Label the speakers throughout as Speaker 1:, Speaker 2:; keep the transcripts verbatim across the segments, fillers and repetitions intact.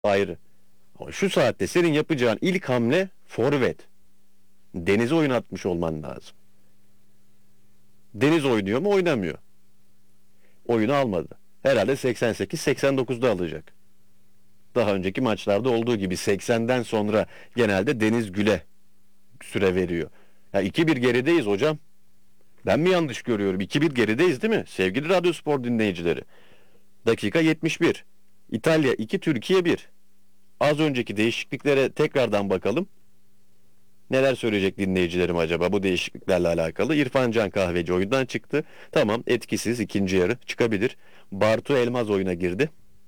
Speaker 1: Ayrı. Ama şu saatte senin yapacağın ilk hamle forvet. Deniz'i oynatmış olman lazım. Deniz oynuyor mu? Oynamıyor. Oyunu almadı. Herhalde seksen sekiz seksen dokuzda alacak. Daha önceki maçlarda olduğu gibi seksenden sonra genelde Deniz Gül'e süre veriyor. Ya iki bir gerideyiz hocam. Ben mi yanlış görüyorum? iki bir gerideyiz değil mi? Sevgili Radyospor dinleyicileri. Dakika yetmiş bir. İtalya iki, Türkiye bir. Az önceki değişikliklere tekrardan bakalım. Neler söyleyecek dinleyicilerim acaba bu değişikliklerle alakalı? İrfan Can Kahveci oyundan çıktı. Tamam, etkisiz, ikinci yarı çıkabilir. Bartu Elmaz oyuna girdi.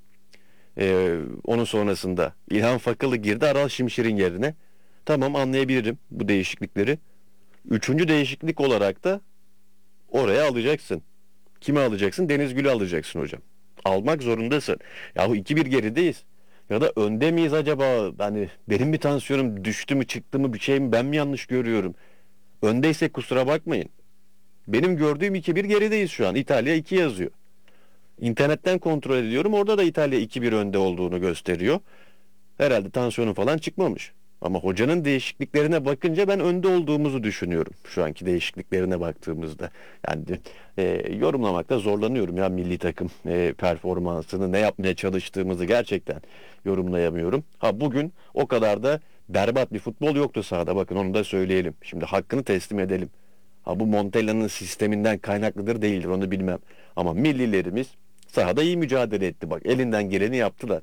Speaker 1: Ee, onun sonrasında İlhan Fakılı girdi Aral Şimşir'in yerine. Tamam, anlayabilirim bu değişiklikleri. Üçüncü değişiklik olarak da oraya alacaksın. Kimi alacaksın? Deniz Gül'ü alacaksın hocam. Almak zorundasın. Yahu iki bir gerideyiz. Ya da önde miyiz acaba? Hani benim bir tansiyonum düştü mü çıktı mı bir şey mi, ben mi yanlış görüyorum? Öndeysek kusura bakmayın. Benim gördüğüm iki bir gerideyiz şu an. İtalya iki yazıyor. İnternetten kontrol ediyorum. Orada da İtalya iki bir önde olduğunu gösteriyor. Herhalde tansiyonu falan çıkmamış. Ama hocanın değişikliklerine bakınca ben önde olduğumuzu düşünüyorum. Şu anki değişikliklerine baktığımızda. Yani e, yorumlamakta zorlanıyorum ya milli takım e, performansını, ne yapmaya çalıştığımızı gerçekten yorumlayamıyorum. Ha, bugün o kadar da berbat bir futbol yoktu sahada. Bakın, onu da söyleyelim. Şimdi hakkını teslim edelim. Ha, bu Montella'nın sisteminden kaynaklıdır değildir, onu bilmem. Ama millilerimiz sahada iyi mücadele etti. Bak, elinden geleni yaptılar.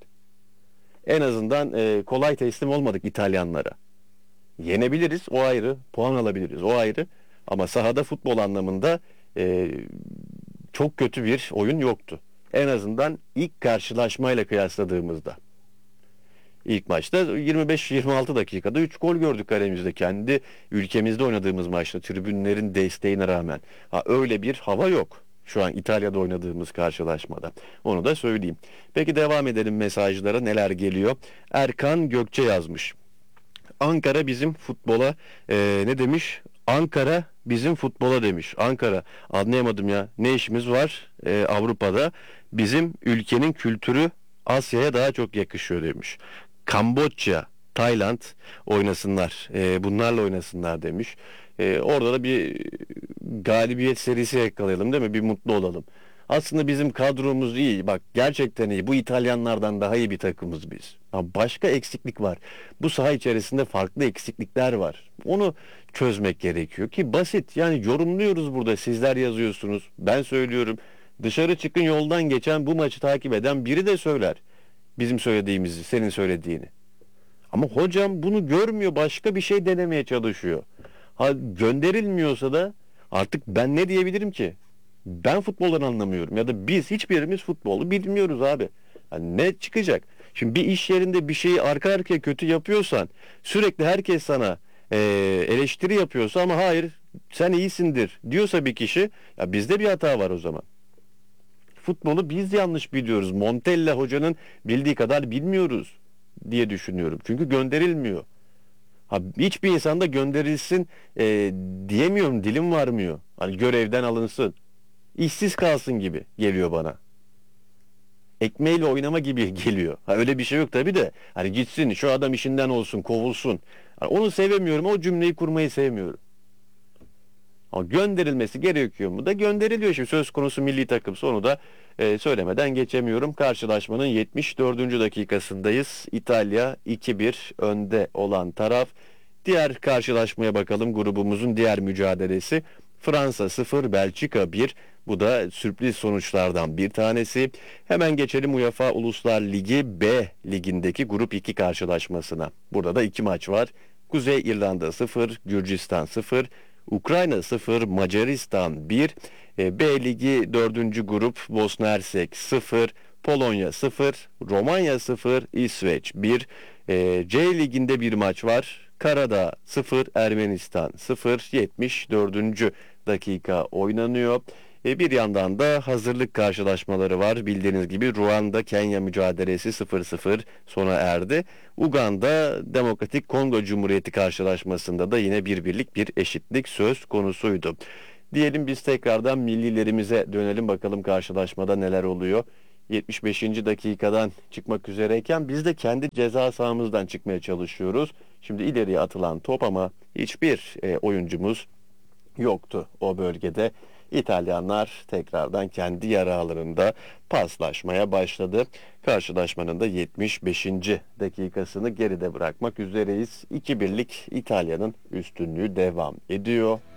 Speaker 1: En azından e, kolay teslim olmadık İtalyanlara. Yenebiliriz, o ayrı. Puan alabiliriz, o ayrı. Ama sahada futbol anlamında e, çok kötü bir oyun yoktu. En azından ilk karşılaşmayla kıyasladığımızda. İlk maçta yirmi beş yirmi altı dakikada üç gol gördük kalemizde. Kendi ülkemizde oynadığımız maçta tribünlerin desteğine rağmen. Ha, öyle bir hava yok şu an İtalya'da oynadığımız karşılaşmada. Onu da söyleyeyim. Peki, devam edelim mesajlara, neler geliyor. Erkan Gökçe yazmış. Ankara bizim futbola e, ne demiş? Ankara bizim futbola demiş. Ankara, anlayamadım ya. Ne işimiz var e, Avrupa'da? Bizim ülkenin kültürü Asya'ya daha çok yakışıyor demiş. Kamboçya, Tayland oynasınlar. E, bunlarla oynasınlar demiş. E, orada da bir galibiyet serisi yakalayalım değil mi? Bir mutlu olalım. Aslında bizim kadromuz iyi. Bak, gerçekten iyi. Bu İtalyanlardan daha iyi bir takımız biz. Ha, başka eksiklik var. Bu saha içerisinde farklı eksiklikler var. Onu çözmek gerekiyor ki basit. Yani yorumluyoruz burada. Sizler yazıyorsunuz. Ben söylüyorum. Dışarı çıkın, yoldan geçen, bu maçı takip eden biri de söyler. Bizim söylediğimizi, senin söylediğini. Ama hocam bunu görmüyor. Başka bir şey denemeye çalışıyor. Ha, gönderilmiyorsa da artık ben ne diyebilirim ki? Ben futboldan anlamıyorum ya da biz hiçbirimiz futbolu bilmiyoruz abi. Yani ne çıkacak? Şimdi bir iş yerinde bir şeyi arka arkaya kötü yapıyorsan, sürekli herkes sana eee, eleştiri yapıyorsa ama hayır sen iyisindir diyorsa bir kişi, ya bizde bir hata var o zaman. Futbolu biz yanlış biliyoruz. Montella hocanın bildiği kadar bilmiyoruz diye düşünüyorum. Çünkü gönderilmiyor. Ha, hiçbir insan da gönderilsin e, diyemiyorum, dilim varmıyor. Hani görevden alınsın, işsiz kalsın gibi geliyor bana. Ekmeğiyle oynama gibi geliyor. Ha, öyle bir şey yok tabii de. Hani gitsin, şu adam işinden olsun, kovulsun. Hani onu sevemiyorum, o cümleyi kurmayı sevmiyorum. Ama gönderilmesi gerekiyor mu da gönderiliyor. Şimdi söz konusu milli takım, onu da e, söylemeden geçemiyorum. Karşılaşmanın yetmiş dördüncü dakikasındayız. İtalya iki bir önde olan taraf. Diğer karşılaşmaya bakalım, grubumuzun diğer mücadelesi. Fransa sıfır, Belçika bir. Bu da sürpriz sonuçlardan bir tanesi. Hemen geçelim UEFA Uluslar Ligi B ligindeki grup iki karşılaşmasına. Burada da iki maç var. Kuzey İrlanda sıfır, Gürcistan sıfır. Ukrayna sıfır, Macaristan bir. E, B Ligi dördüncü grup Bosna Hersek sıfır, Polonya sıfır, Romanya sıfır, İsveç bir. E, C Ligi'nde bir maç var. Karadağ sıfır, Ermenistan sıfır. yetmiş dördüncü dakika oynanıyor. E, bir yandan da hazırlık karşılaşmaları var. Bildiğiniz gibi Ruanda-Kenya mücadelesi sıfır sıfır sona erdi. Uganda Demokratik Kongo Cumhuriyeti karşılaşmasında da yine bir birlik bir eşitlik söz konusuydu. Diyelim biz tekrardan millilerimize dönelim, bakalım karşılaşmada neler oluyor. yetmiş beşinci dakikadan çıkmak üzereyken biz de kendi ceza sahamızdan çıkmaya çalışıyoruz. Şimdi ileriye atılan top ama hiçbir e, oyuncumuz yoktu o bölgede. İtalyanlar tekrardan kendi yarı alanında paslaşmaya başladı. Karşılaşmanın da yetmiş beşinci dakikasını geride bırakmak üzereyiz. iki birlik İtalya'nın üstünlüğü devam ediyor.